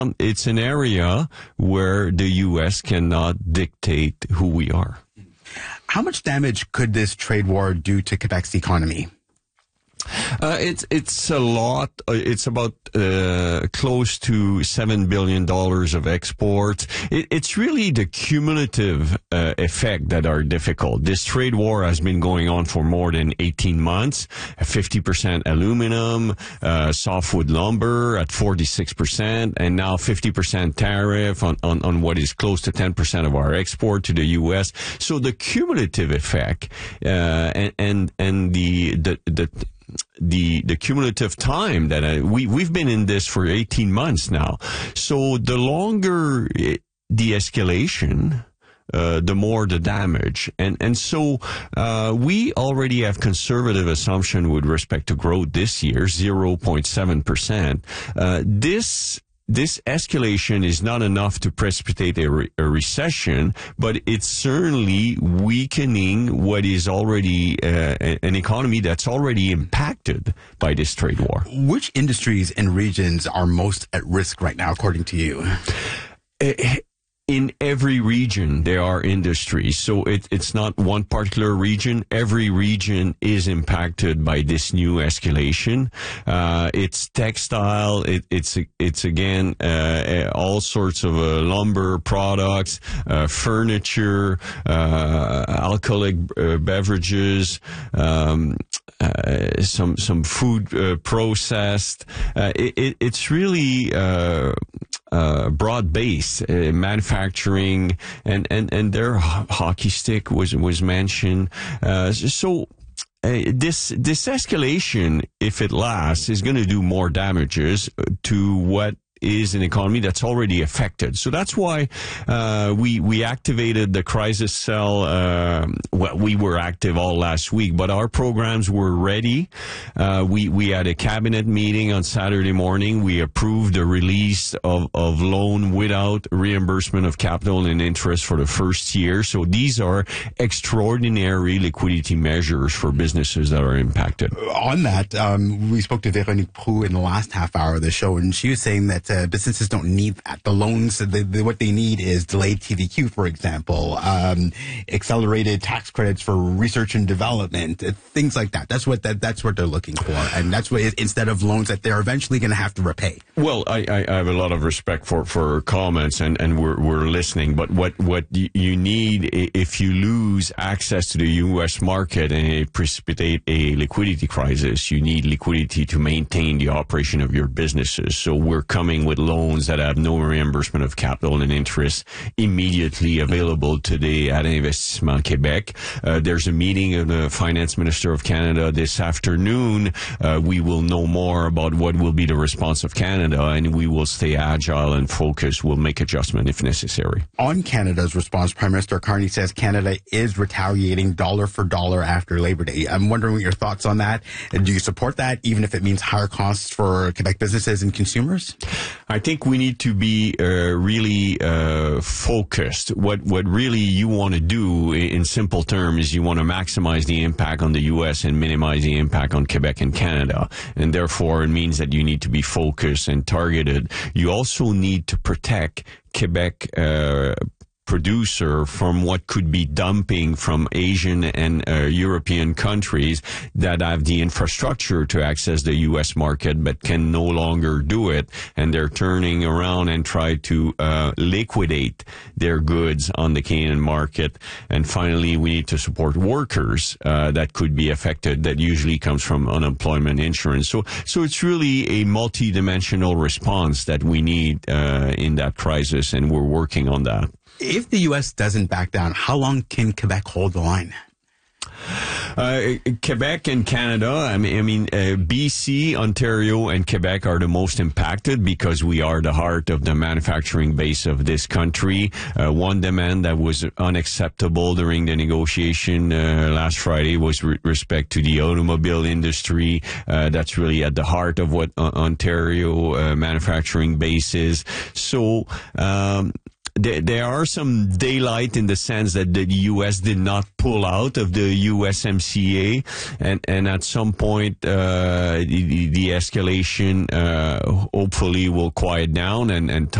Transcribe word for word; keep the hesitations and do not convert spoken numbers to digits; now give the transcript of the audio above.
um, it's an area where the U S cannot dictate who we are. How much damage could this trade war do to Quebec's economy? Uh, it's it's a lot. Uh, it's about uh, close to seven billion dollars of exports. It, it's really the cumulative uh, effect that are difficult. This trade war has been going on for more than eighteen months. Fifty percent aluminum, uh, softwood lumber at forty six percent, and now fifty percent tariff on, on on what is close to ten percent of our export to the U S. So the cumulative effect uh, and and and the the the the the cumulative time that I, we we've been in this for eighteen months now. So the longer it, the escalation, uh, the more the damage. And and so uh, we already have conservative assumption with respect to growth this year, zero point seven percent. Uh, this This escalation is not enough to precipitate a, re- a recession, but it's certainly weakening what is already uh, an economy that's already impacted by this trade war. Which industries and regions are most at risk right now, according to you? Uh, In every region, there are industries. So it, it's not one particular region. Every region is impacted by this new escalation. Uh, it's textile. It, it's, it's again, uh, all sorts of uh, lumber products, uh, furniture, uh, alcoholic uh, beverages, um, uh, some, some food uh, processed. Uh, it, it, it's really, uh, Uh, broad-based uh, manufacturing, and, and, and their hockey stick was was mentioned. Uh, so uh, this this escalation, if it lasts, is going to do more damages to what is an economy that's already affected. So that's why uh, we we activated the crisis cell. Uh, well, we were active all last week, but our programs were ready. Uh, we we had a cabinet meeting on Saturday morning. We approved the release of of loan without reimbursement of capital and interest for the first year. So these are extraordinary liquidity measures for businesses that are impacted. On that, um, we spoke to Véronique Proulx in the last half hour of the show, and she was saying that Uh, businesses don't need that. The loans, the, the, what they need is delayed T V Q, for example, um, accelerated tax credits for research and development, uh, things like that. That's what that, that's what they're looking for, and that's what instead of loans that they're eventually going to have to repay. Well, I, I, I have a lot of respect for for comments, and, and we're we're listening. But what what you need if you lose access to the U S market and it precipitate a liquidity crisis, you need liquidity to maintain the operation of your businesses. So we're coming with loans that have no reimbursement of capital and interest immediately available today at Investissement Québec. Uh, there's a meeting of the Finance Minister of Canada this afternoon. Uh, we will know more about what will be the response of Canada, and we will stay agile and focused. We'll make adjustment if necessary. On Canada's response, Prime Minister Carney says Canada is retaliating dollar for dollar after Labor Day. I'm wondering what your thoughts on that. Do you support that, even if it means higher costs for Quebec businesses and consumers? I think we need to be uh, really uh, focused. What what really you want to do, in simple terms, you want to maximize the impact on the U S and minimize the impact on Quebec and Canada. And therefore, it means that you need to be focused and targeted. You also need to protect Quebec uh producer from what could be dumping from Asian and uh, European countries that have the infrastructure to access the U S market but can no longer do it, and they're turning around and try to uh, liquidate their goods on the Canadian market. And finally, we need to support workers uh, that could be affected. That usually comes from unemployment insurance. So, so it's really a multi-dimensional response that we need uh, in that crisis, and we're working on that. If the U S doesn't back down, how long can Quebec hold the line? Uh, Quebec and Canada, I mean, I mean uh, B C, Ontario, and Quebec are the most impacted because we are the heart of the manufacturing base of this country. Uh, one demand that was unacceptable during the negotiation uh, last Friday was with respect to the automobile industry. Uh, that's really at the heart of what uh, Ontario uh, manufacturing base is. So, um, there, there are some daylight in the sense that the U S did not pull out of the U S M C A, and, and at some point, uh, the, the escalation, uh, hopefully will quiet down and, and